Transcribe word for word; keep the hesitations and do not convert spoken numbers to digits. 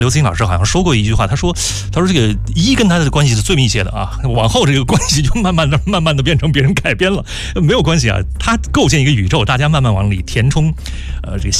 刘慈欣老师好像说过一句话，他说：“他说这个一跟他的关系是最密切的啊，往后这个关系就慢慢的、慢慢的变成别人改编了，没有关系啊。他构建一个宇宙，大家慢慢往里填充，呃，这个。”